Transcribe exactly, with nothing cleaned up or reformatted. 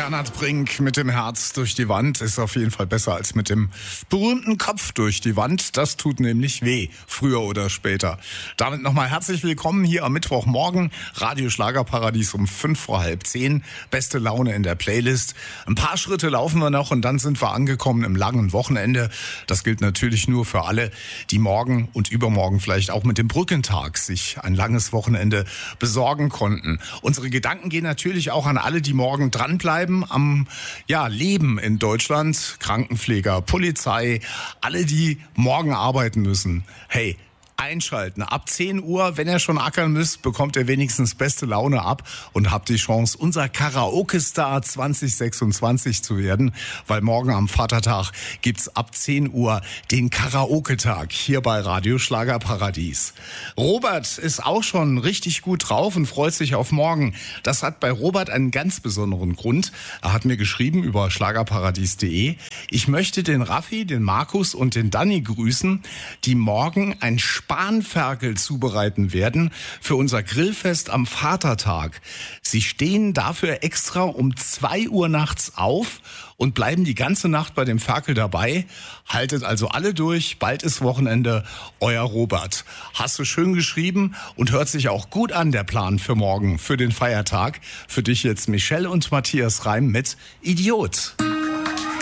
Bernhard Brink mit dem Herz durch die Wand ist auf jeden Fall besser als mit dem berühmten Kopf durch die Wand. Das tut nämlich weh, früher oder später. Damit nochmal herzlich willkommen hier am Mittwochmorgen. Radio Schlagerparadies um fünf vor halb zehn. Beste Laune in der Playlist. Ein paar Schritte laufen wir noch und dann sind wir angekommen im langen Wochenende. Das gilt natürlich nur für alle, die morgen und übermorgen vielleicht auch mit dem Brückentag sich ein langes Wochenende besorgen konnten. Unsere Gedanken gehen natürlich auch an alle, die morgen dranbleiben am ja, Leben in Deutschland. Krankenpfleger, Polizei, alle, die morgen arbeiten müssen. Hey, einschalten. Ab zehn Uhr, wenn ihr schon ackern müsst, bekommt ihr wenigstens beste Laune ab und habt die Chance, unser Karaoke-Star zwanzig sechsundzwanzig zu werden, weil morgen am Vatertag gibt's ab zehn Uhr den Karaoke-Tag hier bei Radio Schlagerparadies. Robert ist auch schon richtig gut drauf und freut sich auf morgen. Das hat bei Robert einen ganz besonderen Grund. Er hat mir geschrieben über schlagerparadies punkt de. Ich möchte den Raffi, den Markus und den Danny grüßen, die morgen ein Spanferkel zubereiten werden für unser Grillfest am Vatertag. Sie stehen dafür extra um zwei Uhr nachts auf und bleiben die ganze Nacht bei dem Ferkel dabei. Haltet also alle durch, bald ist Wochenende. Euer Robert. Hast du schön geschrieben und hört sich auch gut an, der Plan für morgen, für den Feiertag. Für dich jetzt Michelle und Matthias Reim mit Idiot.